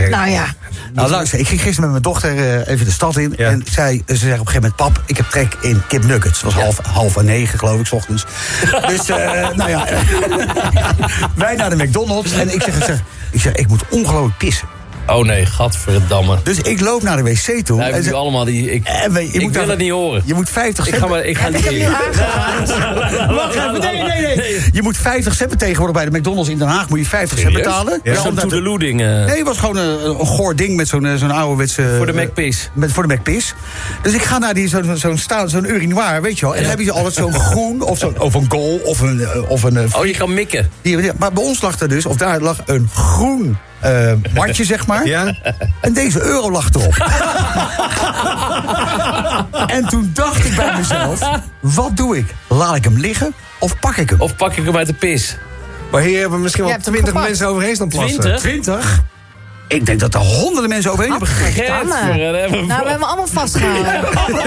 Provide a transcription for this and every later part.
Nou ja. Nou luister, ik ging gisteren met mijn dochter even de stad in. Ja. En ze zei op een gegeven moment... Pap, ik heb trek in kipnuggets. Het was 8:30, geloof ik, 's ochtends. Dus, nou ja... wij naar de McDonald's. En ik zeg, ik moet ongelooflijk pissen. Oh nee, gadverdamme. Dus ik loop naar de wc toe. Wij hebben nu allemaal die... Ik wil het niet horen. Je moet 50 cent... Ik ga Heb ik hem nu aangeraakt? Wacht even, nee. Je moet 50 cent tegenwoordig bij de McDonald's in Den Haag. Moet je 50 cent betalen. Ja, zo'n toedeloe-ding. Nee, het was gewoon een goor ding met zo'n ouderwetse... Voor de McPis. Voor de McPis. Dus ik ga naar zo'n urinoir, weet je wel. En dan heb je altijd zo'n groen, of een goal, of een Oh, je kan mikken. maar bij ons lag er dus, of daar lag een groen... matje, zeg maar. Ja? En deze euro lag erop. En toen dacht ik bij mezelf... Wat doe ik? Laat ik hem liggen of pak ik hem? Of pak ik hem uit de pis? Maar hier hebben misschien Je wel hebt hem 20 gepakt. mensen overheen staan plassen. 20? 20? Ik denk dat er honderden mensen overheen hebben gegaan. Nou, we hebben hem allemaal vastgehouden.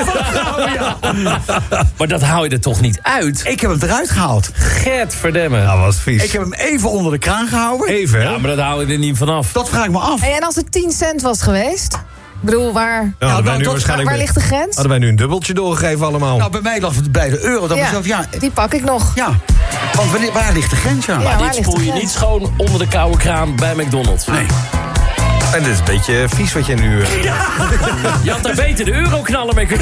Maar dat hou je er toch niet uit? Ik heb hem eruit gehaald. Gert verdemme. Dat was vies. Ik heb hem even onder de kraan gehouden. Even, hè? Ja, maar dat hou je er niet vanaf. Dat vraag ik me af. Hey, en als het 10 cent was geweest? Ik bedoel, waar ligt de grens? Hadden wij nu een dubbeltje doorgegeven allemaal? Nou, bij mij lag het bij de euro. Dat Ja, mezelf, die pak ik nog. ja. Want waar ligt de grens, ja? Ja. Maar waar dit ligt spoel de je grens? niet schoon onder de koude kraan bij McDonald's. Nee. En dit is een beetje vies wat je nu... Je had daar beter de euroknallen mee kunnen